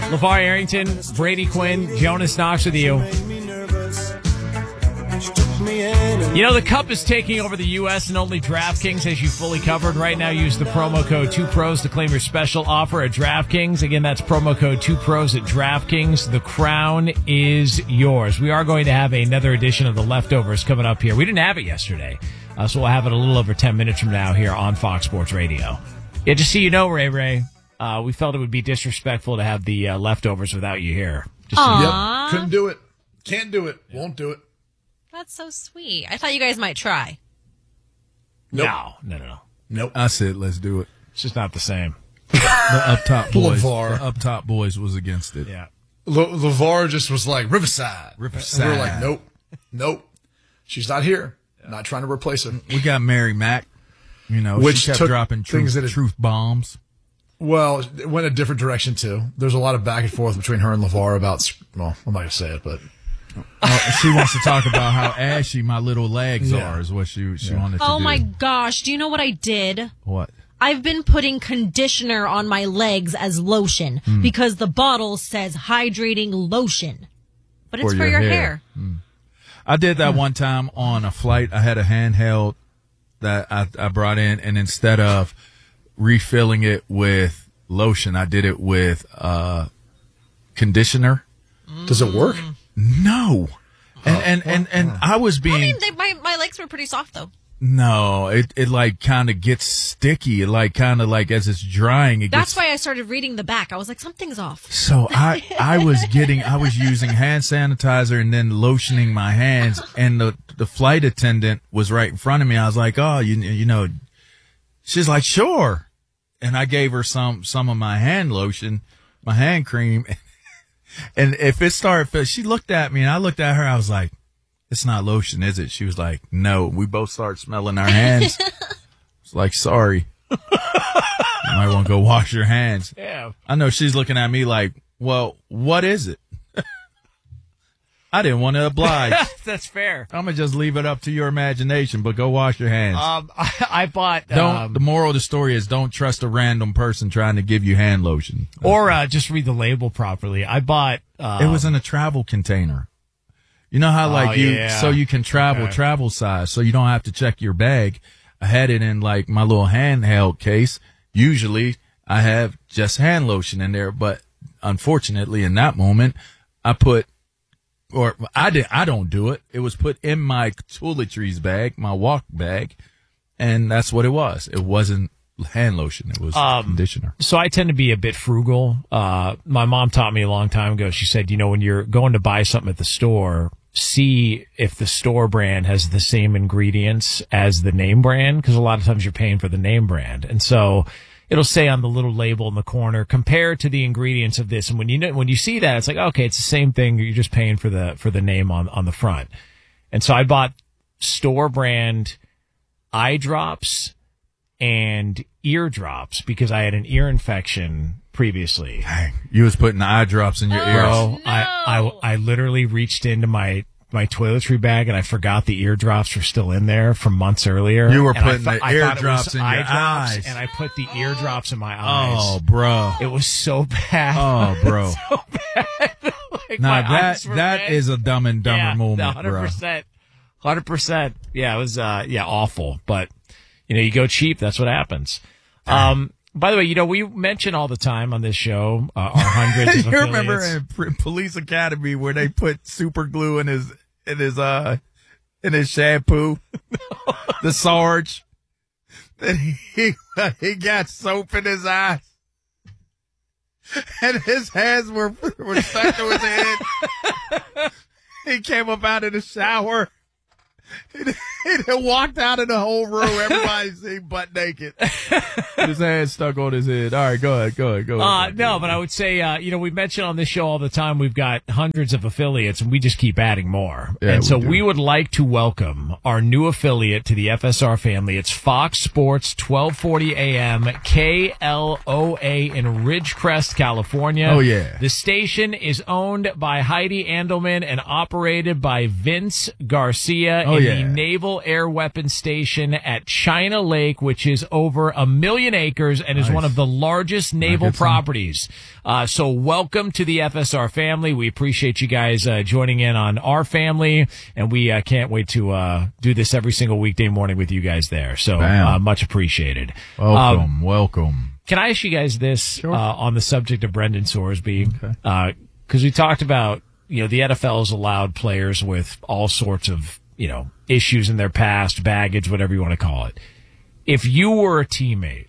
LeVar Arrington, Brady Quinn, Jonas Knox with you. You know, the Cup is taking over the U.S. and only DraftKings has you fully covered. Right now, use the promo code 2pros to claim your special offer at DraftKings. Again, that's promo code 2pros at DraftKings. The crown is yours. We are going to have another edition of The Leftovers coming up here. We didn't have it yesterday, so we'll have it a little over 10 minutes from now here on Fox Sports Radio. Yeah, just so you know, Ray, we felt it would be disrespectful to have the leftovers without you here. Just so Yep, couldn't do it. Can't do it. Won't do it. That's so sweet. I thought you guys might try. Nope. No. I said, let's do it. It's just not the same. The up top boys. LeVar. The up top boys was against it. Yeah. LeVar just was like, Riverside. Riverside. And we were like, nope. She's not here. Not trying to replace her. We got Mary Mack. You know, Which she kept took dropping truth bombs. Well, it went a different direction, too. There's a lot of back and forth between her and LeVar about, well, I'm not going to say it, but. She wants to talk about how ashy my little legs are is what she wanted to do. Oh, my gosh. Do you know what I did? What? I've been putting conditioner on my legs as lotion because the bottle says hydrating lotion. But it's for your hair. I did that one time on a flight. I had a handheld that I brought in, and instead of refilling it with lotion, I did it with conditioner. Does it work? No. And I was being... I mean, my legs were pretty soft, though. No, it like kind of gets sticky. It like kind of like as it's drying, That's why I started reading the back. I was like, something's off. So I was using hand sanitizer and then lotioning my hands, and the flight attendant was right in front of me. I was like, oh, you know, she's like, sure. And I gave her some of my hand lotion, my hand cream. And if it started, she looked at me and I looked at her. I was like, it's not lotion, is it? She was like, no. We both started smelling our hands. It's like, sorry. You might want to go wash your hands. Yeah. I know she's looking at me like, well, what is it? I didn't want to oblige. That's fair. I'm going to just leave it up to your imagination, but go wash your hands. I bought... the moral of the story is don't trust a random person trying to give you hand lotion. Or just read the label properly. I bought... it was in a travel container. You know how so you can travel size, so you don't have to check your bag. I had it in like my little handheld case. Usually I have just hand lotion in there, but unfortunately in that moment I don't do it. It was put in my toiletries bag, my walk bag, and that's what it was. It wasn't hand lotion. It was conditioner. So I tend to be a bit frugal. My mom taught me a long time ago. She said, you know, when you're going to buy something at the store, see if the store brand has the same ingredients as the name brand, because a lot of times you're paying for the name brand. And so it'll say on the little label in the corner, compare to the ingredients of this. And when you see that, it's like, okay, it's the same thing. You're just paying for the name on the front. And so I bought store brand eye drops and ear drops because I had an ear infection previously. Dang, you was putting eye drops in your ears. Bro, No. I literally reached into my toiletry bag and I forgot the ear drops were still in there from months earlier. You were And putting the ear thought it drops was in your eye drops, eyes. and I put the ear drops in my eyes. Oh, bro. It was so bad. Oh, bro. So bad. Like, Now my eyes were that red. is a Dumb and Dumber moment, 100%. 100%. Yeah, it was awful. But you go cheap. That's what happens. By the way, we mention all the time on this show our hundreds of You affiliates. remember in Police Academy where they put super glue in his shampoo? The Sarge. Then he got soap in his eyes. And his hands were stuck to his head. He came up out of the shower. He walked out of the whole room. Everybody's seen butt naked. His hands stuck on his head. All right, go ahead. No, but I would say, we mention on this show all the time we've got hundreds of affiliates, and we just keep adding more. Yeah, and so we do. we would like to welcome our new affiliate to the FSR family. It's Fox Sports 1240 AM KLOA in Ridgecrest, California. Oh, yeah. The station is owned by Heidi Andelman and operated by Vince Garcia in the Naval Naval Air Weapons Station at China Lake, which is over 1 million acres and is one of the largest naval properties. So welcome to the FSR family. We appreciate you guys joining in on our family, and we can't wait to do this every single weekday morning with you guys there. So much appreciated. Welcome. Can I ask you guys this on the subject of Brendan Sorsby? Because we talked about, the NFL has allowed players with all sorts of, issues in their past, baggage, whatever you want to call it. If you were a teammate,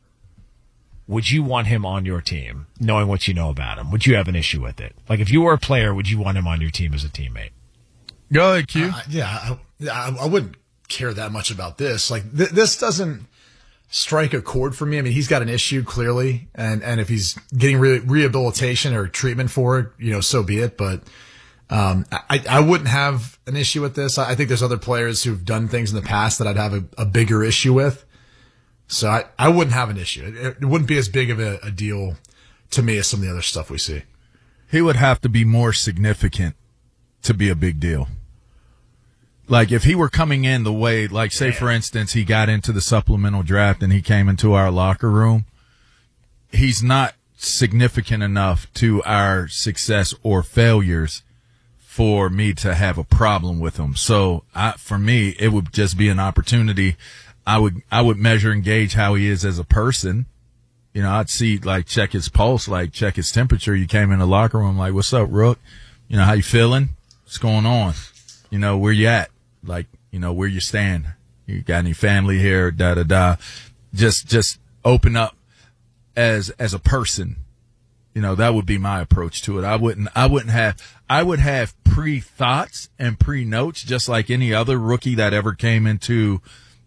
would you want him on your team, knowing what you know about him? Would you have an issue with it? Like, if you were a player, would you want him on your team as a teammate? Go ahead, Q. I wouldn't care that much about this. Like, this doesn't strike a chord for me. I mean, he's got an issue clearly, and if he's getting rehabilitation or treatment for it, so be it. But I wouldn't have an issue with this. I think there's other players who've done things in the past that I'd have a bigger issue with. So I wouldn't have an issue. It wouldn't be as big of a deal to me as some of the other stuff we see. He would have to be more significant to be a big deal. Like, if he were coming in the way, like, say, for instance, he got into the supplemental draft and he came into our locker room, he's not significant enough to our success or failures for me to have a problem with him. So, for me, it would just be an opportunity. I would measure and gauge how he is as a person. I'd see, like, check his pulse, like, check his temperature. You came in the locker room, like, what's up, Rook? How you feeling? What's going on? Where you at? Like, where you stand. You got any family here? Just open up as a person. That would be my approach to it. I would have pre-thoughts and pre-notes, just like any other rookie that ever came into,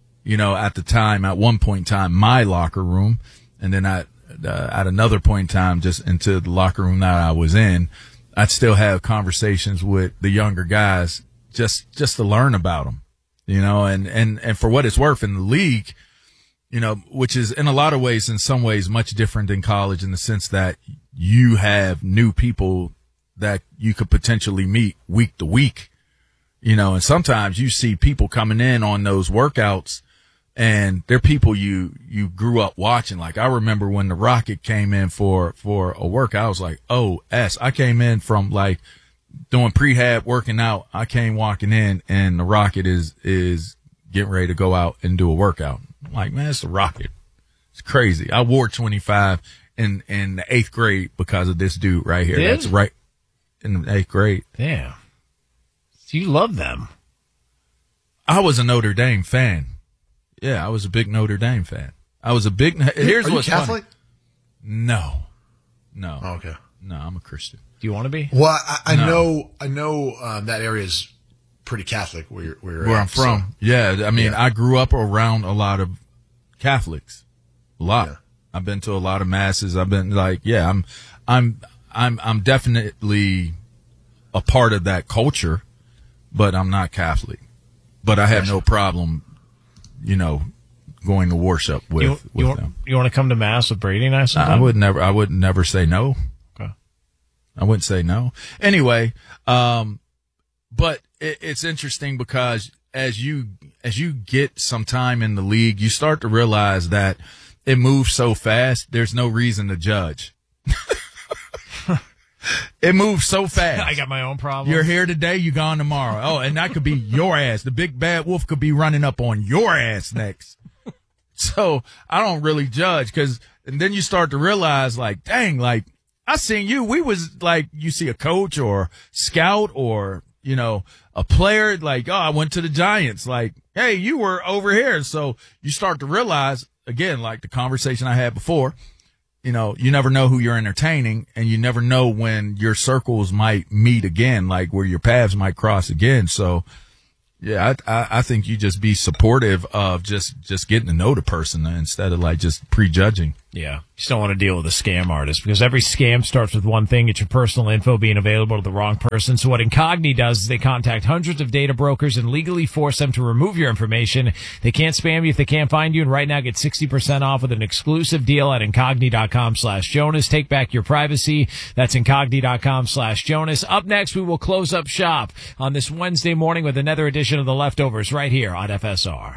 at one point in time, my locker room. And then at another point in time, just into the locker room that I was in, I'd still have conversations with the younger guys just to learn about them, and for what it's worth in the league, which is in a lot of ways, in some ways, much different than college in the sense that you have new people that you could potentially meet week to week, and sometimes you see people coming in on those workouts and they're people you grew up watching. Like, I remember when the Rocket came in for a workout, I was like, I came in from, like, doing prehab, working out. I came walking in and the Rocket is getting ready to go out and do a workout. I'm like, man, it's the Rocket. It's crazy. I wore 25 in the 8th grade because of this dude right here. That's right in the 8th grade. Damn. So you love them. I was a Notre Dame fan. Yeah, I was a big Notre Dame fan. Here's what's Catholic? Funny. No. Oh, okay. No, I'm a Christian. Do you want to be? Well, I know that area is pretty Catholic where I'm from. So. Yeah, I mean, I grew up around a lot of Catholics. A lot. Yeah. I've been to a lot of masses. I've been I'm definitely a part of that culture, but I'm not Catholic. But I have no problem, going to worship with them. You want to come to mass with Brady and I sometime? I would never say no. I wouldn't say no. Anyway, but it's interesting because as you get some time in the league, you start to realize that it moves so fast, there's no reason to judge. It moves so fast. I got my own problem. You're here today, you're gone tomorrow. Oh, and that could be your ass. The big bad wolf could be running up on your ass next. So I don't really judge and then you start to realize, like, dang, like, I seen you. We was like, you see a coach or scout or, a player, like, I went to the Giants. Like, hey, you were over here. So you start to realize, again, like the conversation I had before, you never know who you're entertaining and you never know when your circles might meet again, like where your paths might cross again. So yeah, I think you just be supportive of just getting to know the person instead of like just prejudging. Yeah, you just don't want to deal with a scam artist because every scam starts with one thing. It's your personal info being available to the wrong person. So what Incogni does is they contact hundreds of data brokers and legally force them to remove your information. They can't spam you if they can't find you. And right now get 60% off with an exclusive deal at Incogni.com/Jonas. Take back your privacy. That's Incogni.com/Jonas. Up next, we will close up shop on this Wednesday morning with another edition of The Leftovers right here on FSR.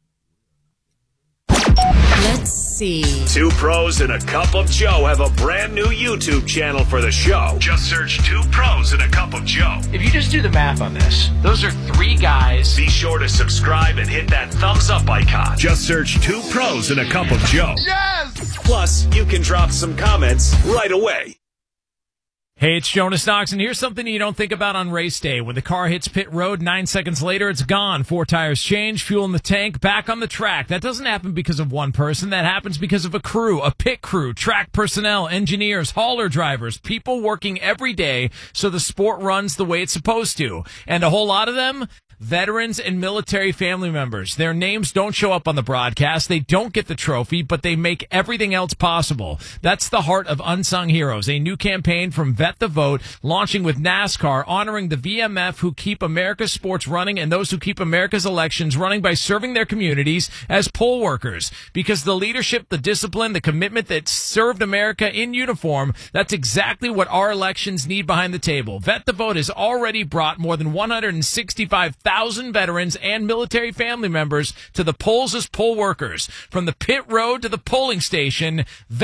Let's see. Two pros and a cup of Joe have a brand new YouTube channel for the show. Just search Two Pros and a Cup of Joe. If you just do the math on this, those are three guys. Be sure to subscribe and hit that thumbs up icon. Just search Two Pros and a Cup of Joe. Yes! Plus, you can drop some comments right away. Hey, it's Jonas Knox, and here's something you don't think about on race day. When the car hits pit road, 9 seconds later, it's gone. 4 tires changed, fuel in the tank, back on the track. That doesn't happen because of one person. That happens because of a crew, a pit crew, track personnel, engineers, hauler drivers, people working every day so the sport runs the way it's supposed to. And a whole lot of them, veterans and military family members. Their names don't show up on the broadcast. They don't get the trophy, but they make everything else possible. That's the heart of Unsung Heroes, a new campaign from Vet the Vote, launching with NASCAR, honoring the VMF who keep America's sports running and those who keep America's elections running by serving their communities as poll workers. Because the leadership, the discipline, the commitment that served America in uniform, that's exactly what our elections need behind the table. Vet the Vote has already brought more than 165,000 veterans and military family members to the polls as poll workers. From the pit road to the polling station,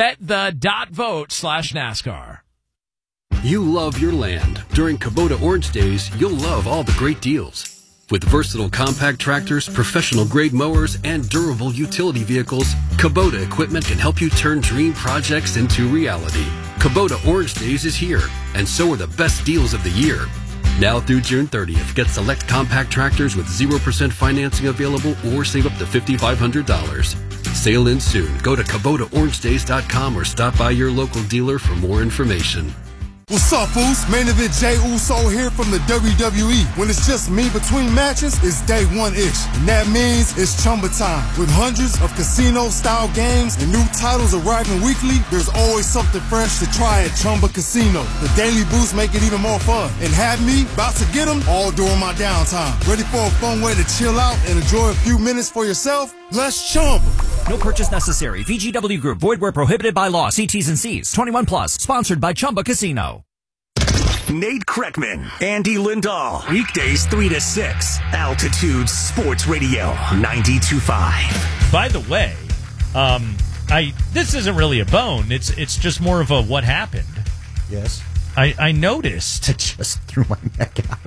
vetThe.vote/NASCAR. You love your land. During Kubota Orange Days, you'll love all the great deals. With versatile compact tractors, professional-grade mowers, and durable utility vehicles, Kubota equipment can help you turn dream projects into reality. Kubota Orange Days is here, and so are the best deals of the year. Now through June 30th, get select compact tractors with 0% financing available or save up to $5,500. Sale ends soon. Go to KubotaOrangeDays.com or stop by your local dealer for more information. What's up, fools? Main event Jey Uso here from the WWE. When it's just me between matches, it's day one-ish. And that means it's Chumba time. With hundreds of casino-style games and new titles arriving weekly, there's always something fresh to try at Chumba Casino. The daily boosts make it even more fun. And have me about to get them all during my downtime. Ready for a fun way to chill out and enjoy a few minutes for yourself? Let's Chumba. No purchase necessary. VGW Group. Void where prohibited by law. See T's and C's. 21 plus. Sponsored by Chumba Casino. Nate Kreckman, Andy Lindahl. Weekdays 3 to 6. Altitude Sports Radio 92.5. By the way, this isn't really a bone. It's just more of a what happened. Yes. I noticed. I just threw my neck out.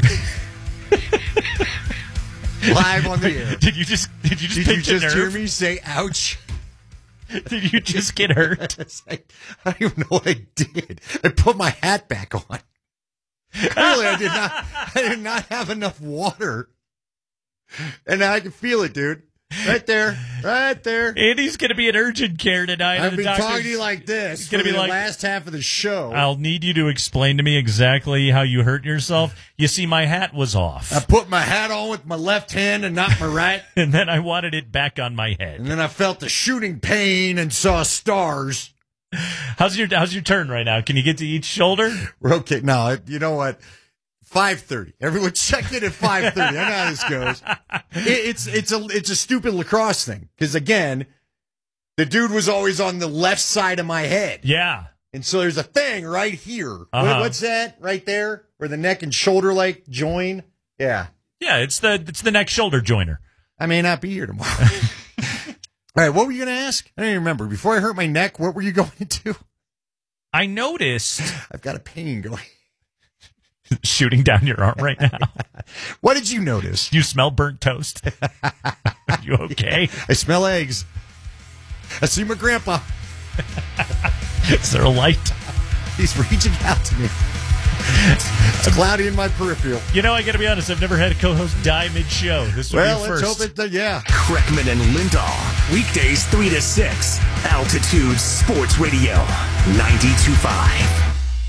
Live on the air. Did you just hear me say ouch? Did you just get hurt? I don't even know what I did. I put my hat back on. Clearly, I did not have enough water. And I can feel it, dude. Right there. Andy's going to be in urgent care tonight. I've been talking to you like this for the last half of the show. I'll need you to explain to me exactly how you hurt yourself. You see, my hat was off. I put my hat on with my left hand and not my right. And then I wanted it back on my head. And then I felt the shooting pain and saw stars. How's your turn right now? Can you get to each shoulder? We're okay. No, you know what? 5:30. Everyone checked in at 5:30. I know how this goes. It's a stupid lacrosse thing. Because again, the dude was always on the left side of my head. Yeah. And so there's a thing right here. Uh-huh. What's that? Right there? Where the neck and shoulder like join? Yeah. Yeah, it's the neck shoulder joiner. I may not be here tomorrow. All right, what were you going to ask? I don't even remember. Before I hurt my neck, what were you going to? I noticed. I've got a pain going. Shooting down your arm right now. What did you notice? You smell burnt toast. Are you okay? I smell eggs. I see my grandpa. Is there a light? He's reaching out to me. It's cloudy in my peripheral. You know, I got to be honest. I've never had a co-host die mid-show. This will be let's first. hope it. Yeah. Kreckman and Lindahl. Weekdays 3 to 6. Altitude Sports Radio 92.5.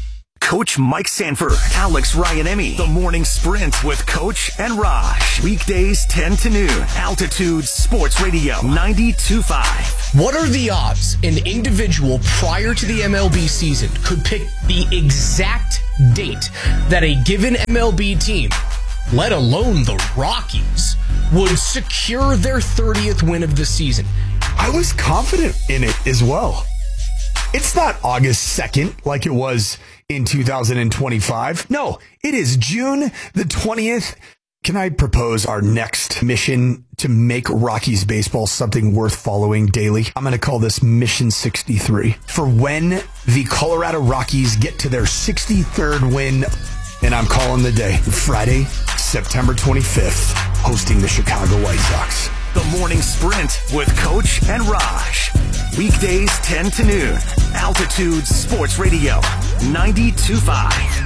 Coach Mike Sanford, Alex Ryan-Emmy. The Morning Sprint with Coach and Raj. Weekdays 10 to noon. Altitude Sports Radio 92.5. What are the odds an individual prior to the MLB season could pick the exact date that a given MLB team, let alone the Rockies, would secure their 30th win of the season? I was confident in it as well. It's not August 2nd like it was in 2025. No, it is June the 20th. Can I propose our next mission to make Rockies baseball something worth following daily? I'm going to call this Mission 63. For when the Colorado Rockies get to their 63rd win, and I'm calling the day Friday, September 25th, hosting the Chicago White Sox. The Morning Sprint with Coach and Raj. Weekdays 10 to noon. Altitude Sports Radio 92.5.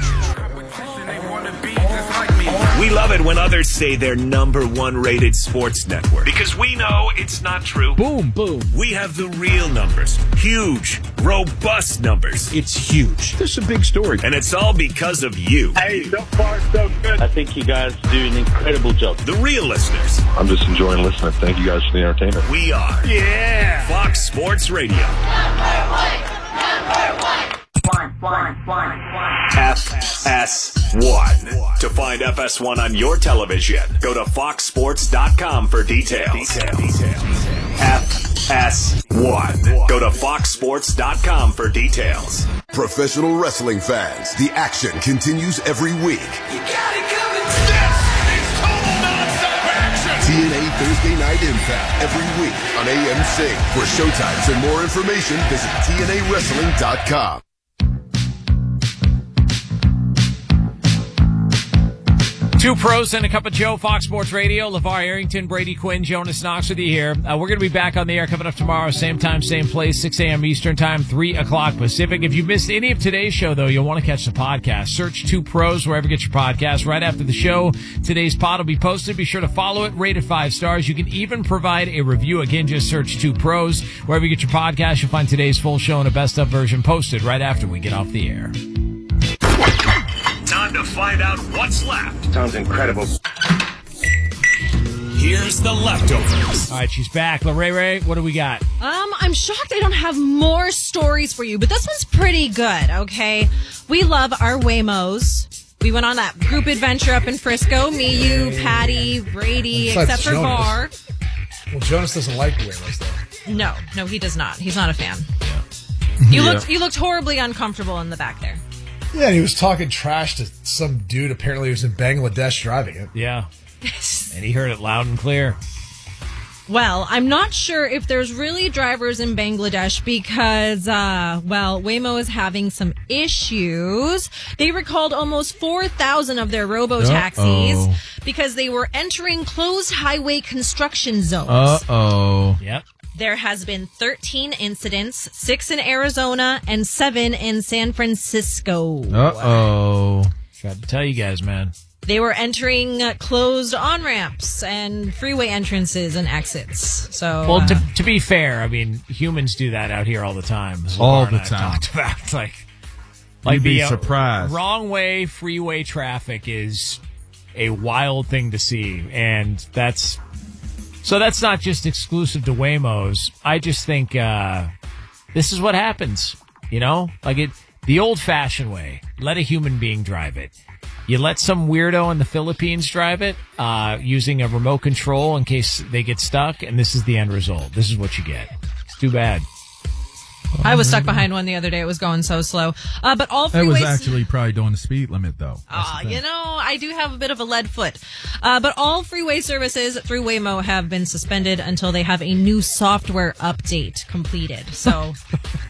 We love it when others say they're number one rated sports network because we know it's not true. Boom, boom. We have the real numbers. Huge, robust numbers. It's huge. This is a big story. And it's all because of you. Hey, so far so good. I think you guys do an incredible job. The real listeners. I'm just enjoying listening. Thank you guys for the entertainment. We are. Yeah. Fox Sports Radio. FS1. To find FS1 on your television, go to foxsports.com for details. FS1. Go to foxsports.com for details. Professional wrestling fans, the action continues every week. You got it coming. This is total non-stop action. TNA Thursday Night Impact every week on AMC. For showtimes and more information, visit TNAWrestling.com. Two pros and a cup of Joe, Fox Sports Radio. LeVar Arrington, Brady Quinn, Jonas Knox with you here. We're going to be back on the air coming up tomorrow, same time, same place, 6 a.m. Eastern Time, 3 o'clock Pacific. If you missed any of today's show, though, you'll want to catch the podcast. Search Two Pros wherever you get your podcast. Right after the show, today's pod will be posted. Be sure to follow it, rate it 5 stars. You can even provide a review. Again, just search Two Pros. Wherever you get your podcast, you'll find today's full show and a best-of version posted right after we get off the air. Time to find out what's left. Sounds incredible. Here's the leftovers. All right, she's back. LaRae, what do we got? I'm shocked I don't have more stories for you, but this one's pretty good, okay? We love our Waymos. We went on that group adventure up in Frisco. Me, you, Patty, Brady, except for Bar. Well, Jonas doesn't like Waymos, though. No, he does not. He's not a fan. You looked horribly uncomfortable in the back there. Yeah, and he was talking trash to some dude. Apparently, he was in Bangladesh driving it. Yeah. And he heard it loud and clear. Well, I'm not sure if there's really drivers in Bangladesh because, Waymo is having some issues. They recalled almost 4,000 of their robo-taxis because they were entering closed highway construction zones. Yep. There has been 13 incidents, 6 in Arizona and 7 in San Francisco. Tried to tell you guys, man. They were entering closed on-ramps and freeway entrances and exits. So, well, to be fair, I mean, humans do that out here all the time. All the time. Talked about, like You'd be the surprised. Wrong way freeway traffic is a wild thing to see, and that's not just exclusive to Waymos. I just think this is what happens, like the old-fashioned way. Let a human being drive it. You let some weirdo in the Philippines drive it using a remote control in case they get stuck, and this is the end result. This is what you get. It's too bad. I was stuck behind one the other day. It was going so slow. But all freeways... It was actually probably doing the speed limit, though. I do have a bit of a lead foot. But all freeway services through Waymo have been suspended until they have a new software update completed. So...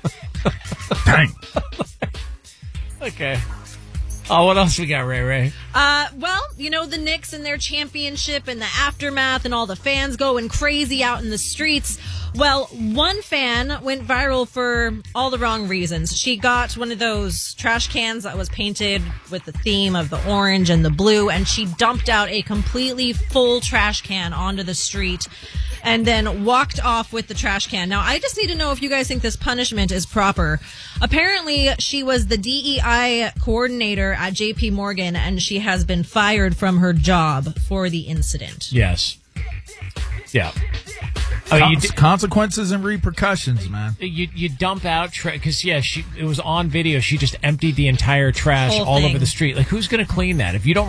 Dang. Okay. Oh, what else we got, Ray? Well, you know, the Knicks and their championship and the aftermath and all the fans going crazy out in the streets. Well, one fan went viral for all the wrong reasons. She got one of those trash cans that was painted with the theme of the orange and the blue, and she dumped out a completely full trash can onto the street and then walked off with the trash can. Now, I just need to know if you guys think this punishment is proper. Apparently, she was the DEI coordinator at JP Morgan, and she has been fired from her job for the incident. Yes. Yeah. Consequences and repercussions, man. You dump out because it was on video. She just emptied the entire trash Whole all thing. over the street. Like, who's going to clean that if you don't